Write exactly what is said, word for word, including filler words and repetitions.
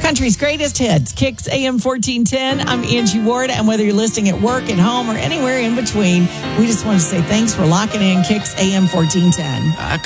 Country's greatest hits, Kicks A M fourteen ten. I'm Angie Ward, and whether you're listening at work, at home, or anywhere in between, we just want to say thanks for locking in Kicks A M fourteen ten. I